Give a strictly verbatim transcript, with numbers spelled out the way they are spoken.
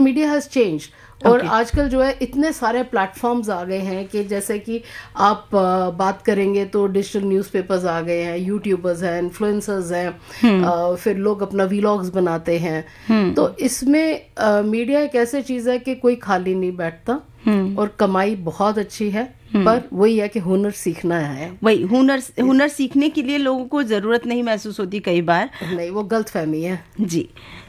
Media has changed. और Okay. आजकल जो है इतने सारे प्लेटफॉर्म्स आ गए हैं कि जैसे कि आप आ, बात करेंगे तो डिजिटल न्यूज़पेपर्स आ गए हैं, यूट्यूबर्स हैं, इन्फ्लुएंसर्स हैं, आ, फिर लोग अपना वीलॉग्स बनाते हैं। तो इसमें आ, मीडिया एक ऐसी चीज़ है कि कोई खाली नहीं बैठता और कमाई बहुत अच्छी है, पर वही है कि हुनर सीखना है। वही हुनर हुनर सीखने के लिए लोगों को जरूरत नहीं महसूस होती कई बार। नहीं, वो गलत फहमी है जी।